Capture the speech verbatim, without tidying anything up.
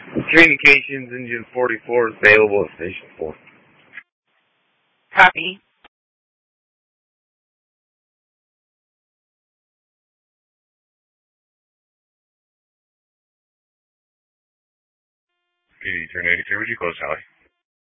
Communications engine forty-four is available at station four. Copy. P D turn eighty-three, would you close, Sally?